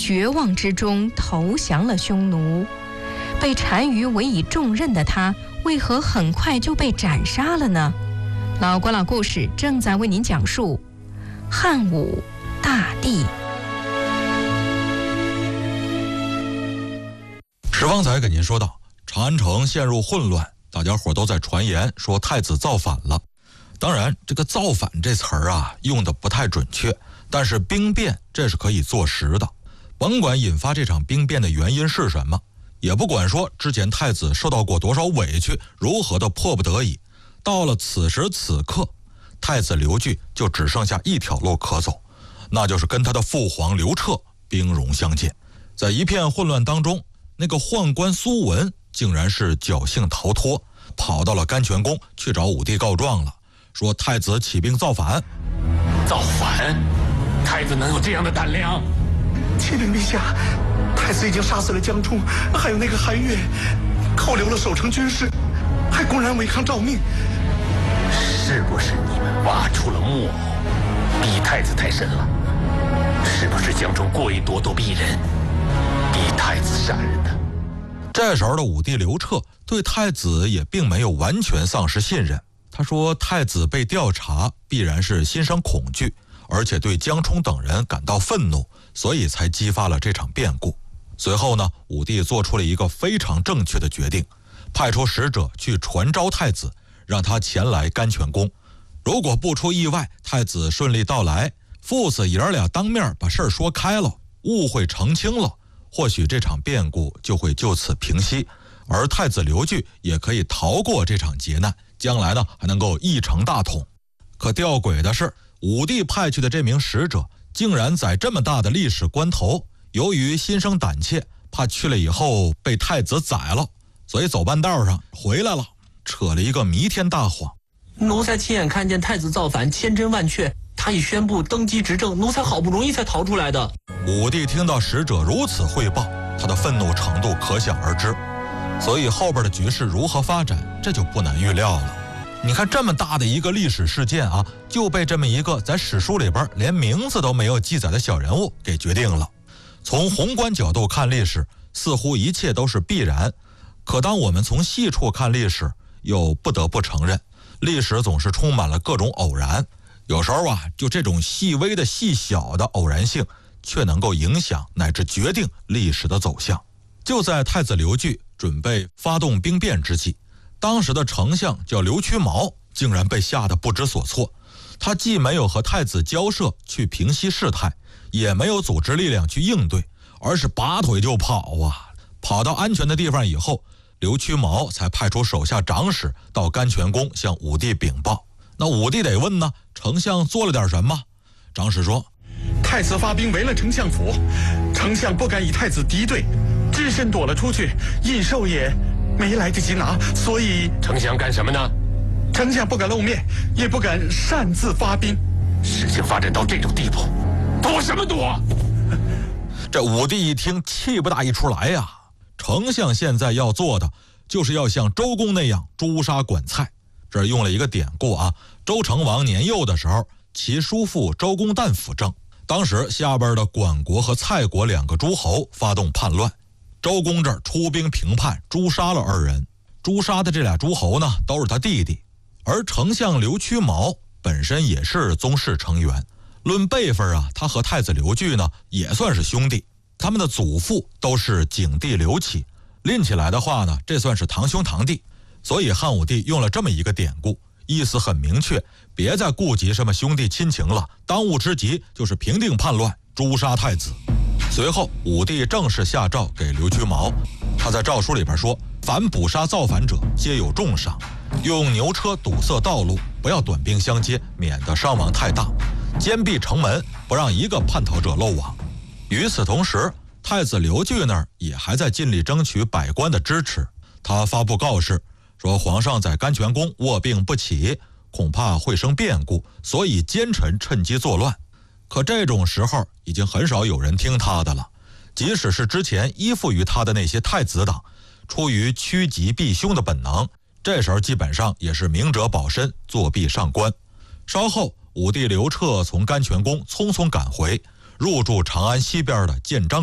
绝望之中投降了匈奴。被单于委以重任的他，为何很快就被斩杀了呢？老郭老故事正在为您讲述汉武大帝。 石方才给您说到，长安城陷入混乱，大家伙都在传言说太子造反了。当然，这个造反这词儿啊，用的不太准确，但是兵变这是可以坐实的。甭管引发这场兵变的原因是什么，也不管说之前太子受到过多少委屈，如何的迫不得已，到了此时此刻，太子刘据就只剩下一条路可走，那就是跟他的父皇刘彻兵戎相见。在一片混乱当中，那个宦官苏文竟然是侥幸逃脱，跑到了甘泉宫去找武帝告状了，说太子起兵造反。 造反？太子能有这样的胆量？ 启禀陛下，太子已经杀死了江充，还有那个韩越，扣留了守城军士，还公然违抗诏命。 是不是你们挖出了木偶，逼太子太甚了？是不是江充过于咄咄逼人，逼太子杀人呢？ 这时候的武帝刘彻对太子也并没有完全丧失信任。他说太子被调查必然是心生恐惧，而且对江充等人感到愤怒，所以才激发了这场变故。随后呢，武帝做出了一个非常正确的决定，派出使者去传召太子，让他前来甘泉宫。如果不出意外，太子顺利到来，父子爷俩当面把事儿说开了，误会澄清了，或许这场变故就会就此平息，而太子刘据也可以逃过这场劫难，将来呢还能够一统大统。可吊诡的是，武帝派去的这名使者竟然在这么大的历史关头，由于心生胆怯，怕去了以后被太子宰了，所以走半道上回来了，扯了一个弥天大谎。 奴才亲眼看见太子造反，千真万确，他已宣布登基执政，奴才好不容易才逃出来的。 武帝听到使者如此汇报，他的愤怒程度可想而知，所以后边的局势如何发展，这就不难预料了。你看这么大的一个历史事件啊，就被这么一个在史书里边连名字都没有记载的小人物给决定了。从宏观角度看历史，似乎一切都是必然，可当我们从细处看历史，又不得不承认，历史总是充满了各种偶然。有时候啊，就这种细微的细小的偶然性，却能够影响乃至决定历史的走向。就在太子刘据准备发动兵变之际，当时的丞相叫刘屈毛，竟然被吓得不知所措。他既没有和太子交涉去平息事态，也没有组织力量去应对，而是拔腿就跑啊！跑到安全的地方以后，刘屈毛才派出手下长史到甘泉宫向武帝禀报。那武帝得问呢，丞相做了点什么？长史说， 太子发兵围了丞相府，丞相不敢与太子敌对，只身躲了出去，印绶也没来得及拿，所以丞相干什么呢？ 丞相不敢露面，也不敢擅自发兵。 事情发展到这种地步，躲什么躲？ 这武帝一听气不大一出来呀！丞相现在要做的，就是要像周公那样诛杀管蔡。这儿用了一个典故啊，周成王年幼的时候，其叔父周公旦辅政，当时下边的管国和蔡国两个诸侯发动叛乱，周公这儿出兵平叛，诛杀了二人。诛杀的这俩诸侯呢，都是他弟弟。而丞相刘屈毛本身也是宗室成员，论辈分啊，他和太子刘据呢也算是兄弟，他们的祖父都是景帝刘启，拎起来的话呢，这算是堂兄堂弟。所以汉武帝用了这么一个典故，意思很明确，别再顾及什么兄弟亲情了，当务之急就是平定叛乱，诛杀太子。随后武帝正式下诏给刘屈毛，他在诏书里边说，凡捕杀造反者皆有重赏，用牛车堵塞道路，不要短兵相接，免得伤亡太大，坚闭城门，不让一个叛逃者漏网。与此同时，太子刘据那儿也还在尽力争取百官的支持，他发布告示说，皇上在甘泉宫卧病不起，恐怕会生变故，所以奸臣趁机作乱。可这种时候已经很少有人听他的了，即使是之前依附于他的那些太子党，出于趋吉避凶的本能，这时候基本上也是明哲保身，作壁上观。稍后武帝刘彻从甘泉宫匆匆赶回，入住长安西边的建章